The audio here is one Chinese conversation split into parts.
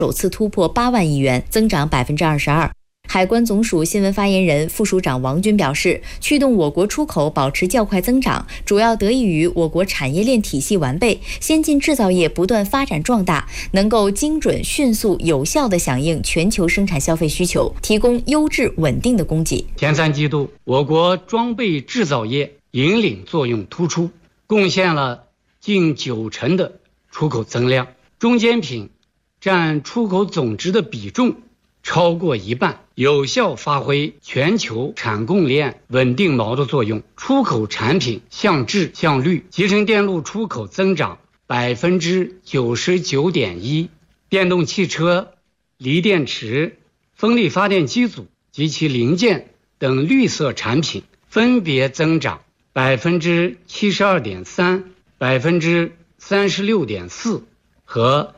首次突破8万亿元，增长22%。海关总署新闻发言人、副署长王军表示，驱动我国出口保持较快增长，主要得益于我国产业链体系完备，先进制造业不断发展壮大，能够精准、迅速、有效地响应全球生产消费需求，提供优质稳定的供给。 前3季度，我国装备制造业引领作用突出，贡献了近90%的出口增量，中间品占出口总值的比重超过1半，有效发挥全球产供链稳定锚的作用。出口产品向质向率，集成电路出口增长99.1%，电动汽车、锂电池、风力发电机组及其零件等绿色产品分别增长72.3%、36.4%和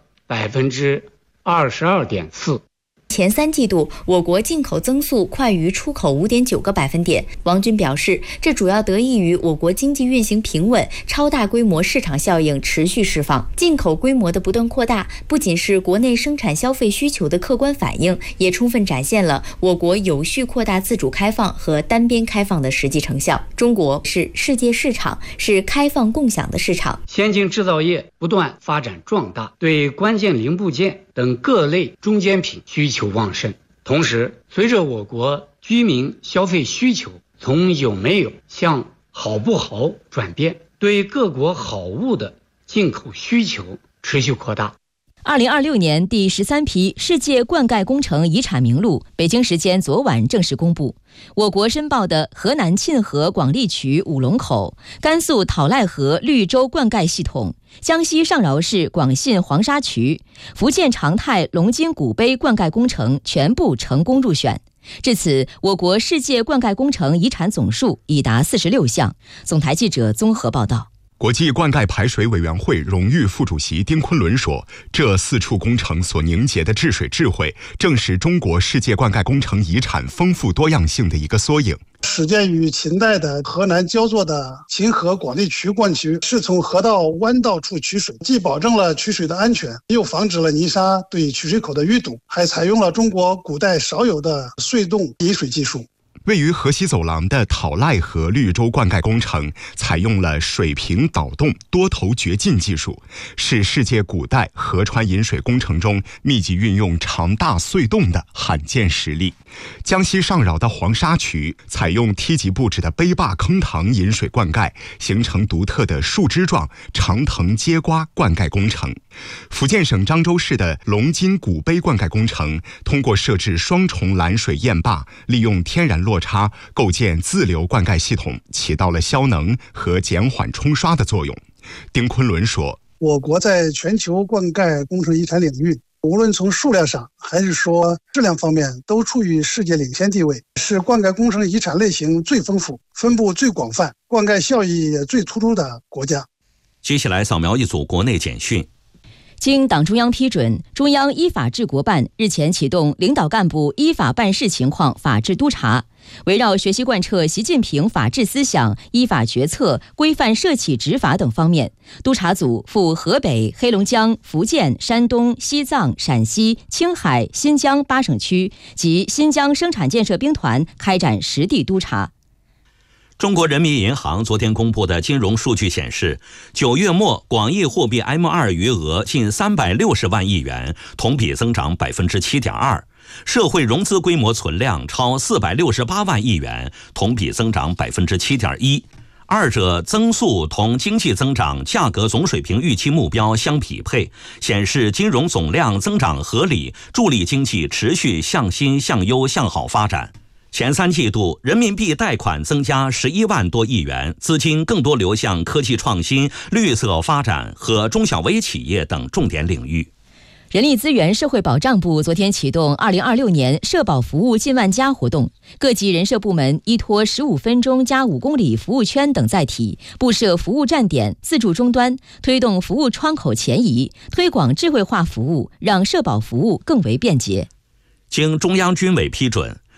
22.4%。 前3季度，我国进口增速快于出口5.9个百分点。王军表示，这主要得益于我国经济运行平稳，超大规模市场效应持续释放。进口规模的不断扩大，不仅是国内生产消费需求的客观反映，也充分展现了我国有序扩大自主开放和单边开放的实际成效。中国是世界市场，是开放共享的市场。 先进制造业不断发展壮大，对关键零部件等各类中间品需求旺盛。同时，随着我国居民消费需求从有没有向好不好转变，对各国好物的进口需求持续扩大。 2026年第13批世界灌溉工程遗产名录，北京时间昨晚正式公布。我国申报的河南沁河广利渠五龙口、甘肃讨赖河绿洲灌溉系统、江西上饶市广信黄沙渠、福建长泰龙津古碑灌溉工程全部成功入选。至此，我国世界灌溉工程遗产总数已达46项。总台记者综合报道。 国际灌溉排水委员会荣誉副主席丁昆仑说，这4处工程所凝结的治水智慧，正是中国世界灌溉工程遗产丰富多样性的一个缩影。 始建于秦代的河南焦作的秦河广利渠灌渠，是从河道弯道处取水，既保证了取水的安全，又防止了泥沙对取水口的淤堵，还采用了中国古代少有的隧洞引水技术。 位于河西走廊的讨赖河绿洲灌溉工程采用了水平导洞多头掘进技术，是世界古代河川引水工程中密集运用长大隧洞的罕见实例。江西上饶的黄沙渠采用梯级布置的碑坝坑塘引水灌溉，形成独特的树枝状长藤接瓜灌溉工程。福建省漳州市的龙津古碑灌溉工程通过设置双重拦水堰坝，利用天然落差构建自流灌溉系统，起到了消能和减缓冲刷的作用。丁昆仑说， 我国在全球灌溉工程遗产领域，无论从数量上还是说质量方面，都处于世界领先地位，是灌溉工程遗产类型最丰富、分布最广泛、灌溉效益也最突出的国家。 接下来扫描一组国内简讯。 经党中央批准，中央依法治国办日前启动领导干部依法办事情况法治督查，围绕学习贯彻习近平法治思想、依法决策、规范涉企执法等方面，督查组赴河北、黑龙江、福建、山东、西藏、陕西、青海、新疆8省区及新疆生产建设兵团开展实地督查。 中国人民银行昨天公布的金融数据显示，9月末广义货币 M2 余额近360万亿元，同比增长 7.2%， 社会融资规模存量超468万亿元，同比增长 7.1%。二者增速同经济增长价格总水平预期目标相匹配，显示金融总量增长合理，助力经济持续向新向优向好发展。前3季度人民币贷款增加11万多亿元，资金更多流向科技创新、绿色发展和中小微企业等重点领域。 人力资源社会保障部昨天启动2026年社保服务近万家活动，各级人社部门依托15分钟加5公里服务圈等载体，布设服务站点、自助终端，推动服务窗口前移，推广智慧化服务，让社保服务更为便捷。 经中央军委批准，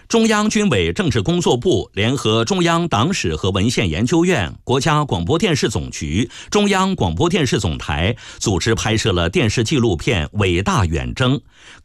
中央军委政治工作部联合中央党史和文献研究院、国家广播电视总局、中央广播电视总台组织拍摄了电视纪录片《伟大远征》。